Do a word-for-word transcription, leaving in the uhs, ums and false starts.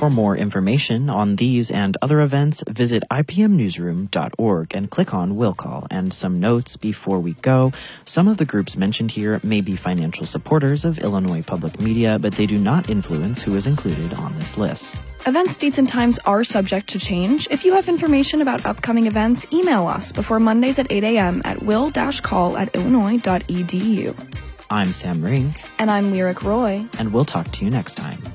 For more information on these and other events, visit I P M newsroom dot org and click on Will Call. And some notes before we go. Some of the groups mentioned here may be financial supporters of Illinois Public Media, but they do not influence who is included on this list. Events, dates, and times are subject to change. If you have information about upcoming events, email us before Mondays at eight a.m. at will dash call at illinois dot e d u. I'm Sam Rink. And I'm Lyric Roy. And we'll talk to you next time.